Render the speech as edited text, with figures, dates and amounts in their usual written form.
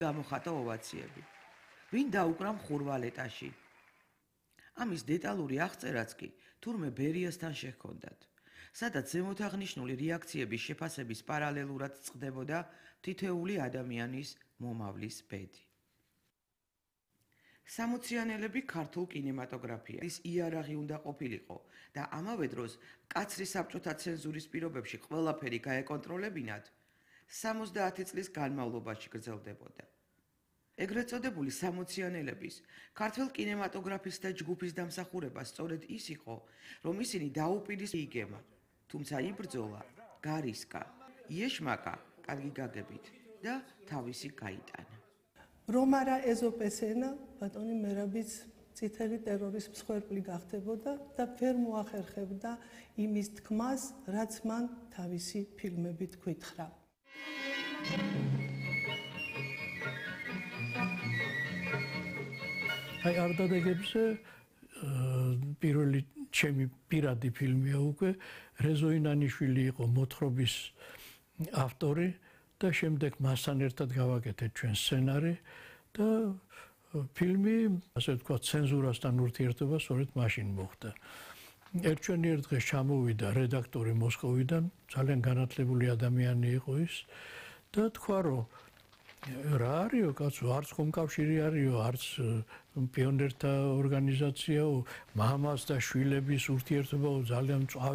გამოხატა ოვაციები. ვინ დაუკრა მხურვალეტაში? ამის დეტალური აღწერაც კი თურმე ბერიასთან შეჰქონდათ, სადაც ზემოთაღნიშნული რეაქციების შეფასების პარალელურად წყდებოდა თითეული ადამიანის მომავლის ბედი. სამოციანელები ქართულ კინემატოგრაფიის იარაღი უნდა ყოფილიყო და ამავე დროს მკაცრი საბჭოთა ცენზურის პირობებში ყველაფერი გაეკონტროლებინათ 70 წლის განმავლობაში გრძელდებოდა. ეგრეთ წოდებული სამოციანელების ქართულ კინემატოგრაფისტთა ჯგუფის დამსახურება სწორედ ის იყო, რომ ისინი დაუპირისპირდნენ იგემა, თუმცა იბრძოლა გარისკა, იეშმაკა კარგი გაგებით და თავისი გაიტანა. რომ არა ეზოპესენა, ბატონი მერაბიც წითელი ტერორის მსხვერპლი გახდებოდა და ვერ მოახერხებდა იმის თქმას, რაც მან თავისი ფილმებით გვითხრა. აი არდადეგებზე პირველი ჩემი პირადი ფილმია უკვე რეზო ინანიშვილი იყო მოთხრობის ავტორი და შემდეგ მასთან ერთად გავაკეთეთ ჩვენ სცენარი და ფილმი, ასე ვთქვათ, ცენზურასთან ურთიერთობა სწორედ მაშინ მოხდა. ერთჩვენიერ დღეს ჩამოვიდა რედაქტორი მოსკოვიდან, ძალიან განათლებული ადამიანი იყო ის და თქვა, რომ რა არისო, კაცო, არც კომკავშირი არისო, არც პიონერთა ორგანიზაციაო, მამას და შვილების ურთიერთობაო, ძალიან